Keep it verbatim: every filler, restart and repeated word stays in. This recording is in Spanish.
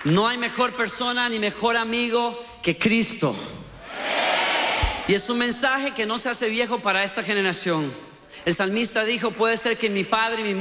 No hay mejor persona ni mejor amigo que Cristo. Y es un mensaje que no se hace viejo para esta generación. El salmista dijo: puede ser que mi padre y mi